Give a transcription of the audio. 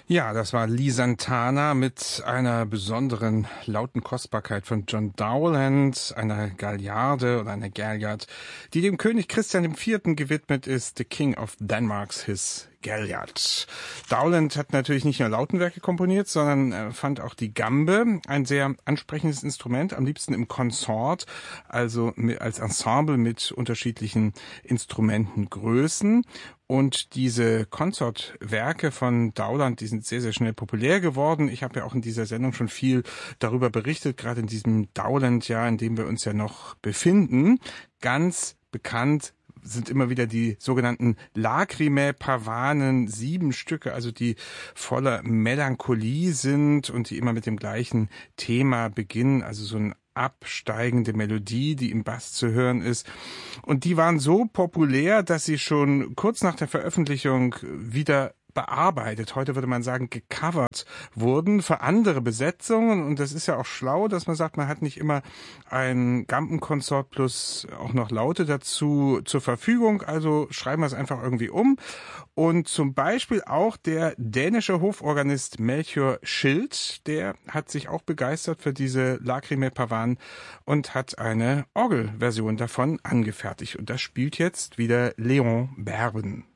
Ja, das war Lee Santana mit einer besonderen lauten Kostbarkeit von John Dowland, einer Galliarde oder einer Galliard, die dem König Christian IV. Gewidmet ist, The King of Denmark's His Galliard. Dowland hat natürlich nicht nur Lautenwerke komponiert, sondern fand auch die Gambe ein sehr ansprechendes Instrument, am liebsten im Consort, also als Ensemble mit unterschiedlichen Instrumentengrößen. Und diese Consortwerke von Dowland, die sind sehr, sehr schnell populär geworden. Ich habe ja auch in dieser Sendung schon viel darüber berichtet, gerade in diesem Dowland-Jahr, in dem wir uns ja noch befinden. Ganz bekannt sind immer wieder die sogenannten Lacrimae Pavanen, 7 Stücke, also die voller Melancholie sind und die immer mit dem gleichen Thema beginnen, also so ein absteigende Melodie, die im Bass zu hören ist. Und die waren so populär, dass sie schon kurz nach der Veröffentlichung wieder bearbeitet, heute würde man sagen gecovert wurden für andere Besetzungen. Und das ist ja auch schlau, dass man sagt, man hat nicht immer ein Gambenkonsort plus auch noch Laute dazu zur Verfügung, also schreiben wir es einfach irgendwie um. Und zum Beispiel auch der dänische Hoforganist Melchior Schild, der hat sich auch begeistert für diese Lacrimae Pavanen und hat eine Orgelversion davon angefertigt. Und das spielt jetzt wieder Leon Berben.